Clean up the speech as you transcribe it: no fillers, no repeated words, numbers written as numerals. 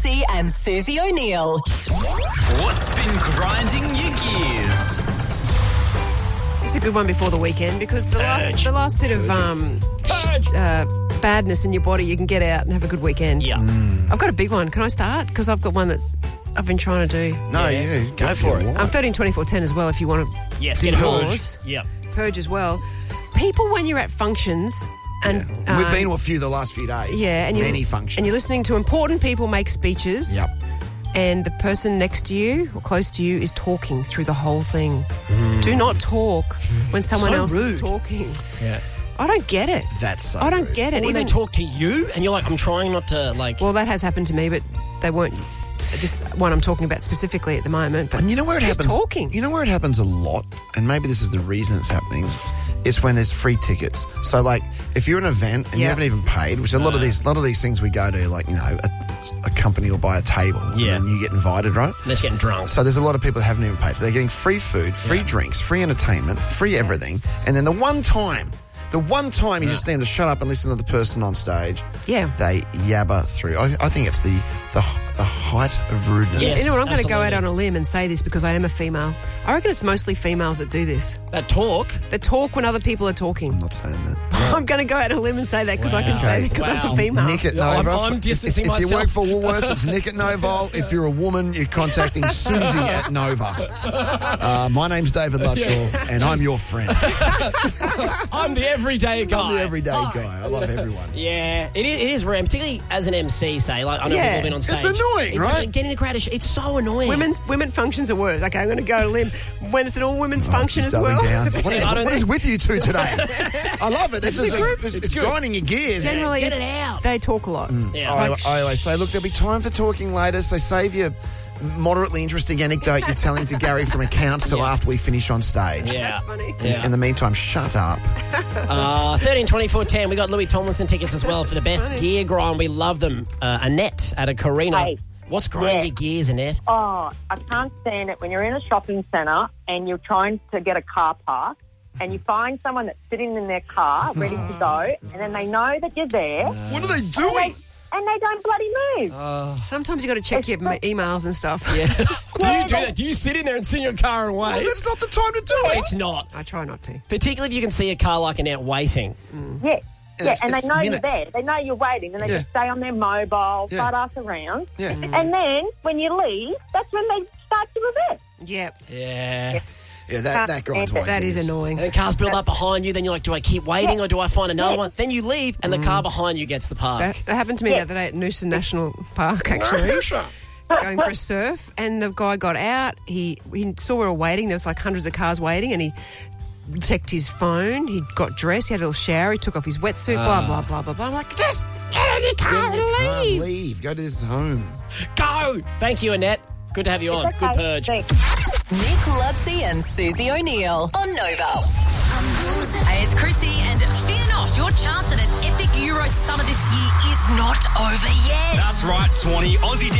Lutzi and Susie O'Neill. What's been grinding your gears? It's a good one before the weekend because the last bit of badness in your body you can get out and have a good weekend. Yeah. I've got a big one. Can I start? Because I've got one that's I've been trying to do. No, yeah. Go for it. I'm 13-24-10 as well if you want to Yes, do get a yours. Yeah. Purge as well. People, when you're at functions and We've been to a few the last few days. yeah, and many functions. and you're listening to important people make speeches. Yep. And the person next to you or close to you is talking through the whole thing. Do not talk when someone So else rude. is talking. Yeah. I don't get it. That's so I don't rude. get it. When they talk to you and you're like, I'm trying not to, like... Well, that has happened to me, but they weren't just one I'm talking about specifically at the moment. But And you know where it just happens? talking. You know where it happens a lot, and maybe this is the reason it's happening, is when there's free tickets. So, like, if you're an event and you Yeah. haven't even paid, which a lot of these things we go to, like, you know, a company will buy a table, Yeah. and then you get invited, right? They're just getting drunk. So there's a lot of people that haven't even paid. So they're getting free food, free drinks, free entertainment, free everything, and then the one time you just need to shut up and listen to the person on stage. Yeah. They yabber through. I think it's the height of rudeness. Yes. You know what? I'm going to go out absolutely. on a limb and say this because I am a female. I reckon it's mostly females that do this. That talk. They talk when other people are talking. I'm not saying that. I'm going to go out on a limb and say that because I can Wow. say that because I'm Wow. a female. Nick at Yeah, Nova. I'm distancing if you work myself. for Woolworths, it's Nick at Novol. If you're a woman, you're contacting Susie at Nova. My name's David Luttrell, and I'm your friend. I'm the everyday guy. I'm the everyday guy. I love everyone. Yeah, it is rare, particularly as an MC, say. Like, I know Yeah. people have been on It's stage. annoying, right? Getting the crowd, it's so annoying. Women functions are worse. Okay, I'm going to go out on a limb when it's an all women's function She's as well. doubling down. I don't What is think- with you two today? I love it. It's It's good. grinding your gears. Generally, Get it it's- out. they talk a lot. Yeah. I always say, look, there'll be time for talking later, so save your moderately interesting anecdote you're telling to Gary from accounts till after we finish on stage. Yeah. That's funny. Yeah. In the meantime, shut up. 13-24-10. We got Louis Tomlinson tickets as well for the best gear grind. We love them. Annette at a Carina. Hey. What's grinding your gears, Annette? Oh, I can't stand it when you're in a shopping centre and you're trying to get a car park and you find someone that's sitting in their car ready to go and then they know that you're there What are they doing? and they don't bloody move. Sometimes you got to check your emails and stuff. Yeah. Do you do that? Do you sit in there and sit in your car and wait? Well, that's not the time to do it. It's not. I try not to. Particularly if you can see a car like Annette waiting. Yes. Yeah, and they it's know minutes. you're there. They know you're waiting and they just stay on their mobile, Yeah. butt ass around. Yeah. And then when you leave, that's when they start to reverse. Yep. Yeah. Yeah, that grinds my That gears. is annoying. And then cars build up behind you. Then you're like, do I keep waiting or do I find another one? Then you leave and the car behind you gets the park. That happened to me the other day at Noosa National Park, actually. Going for a surf, and the guy got out. He saw we were waiting. There was like hundreds of cars waiting, and he checked his phone. He got dressed. He had a little shower. He took off his wetsuit. Blah blah blah blah blah. I'm like, just get in your car and leave. Leave. Go to his home. Go! Thank you, Annette. Good to have you on. It's Good okay. purge. Thanks. Nick Lutzi and Susie O'Neill on Nova. Hey, it's Chrissy, and fear not, your chance at an epic Euro summer this year is not over yet. That's right, Swanee. Aussie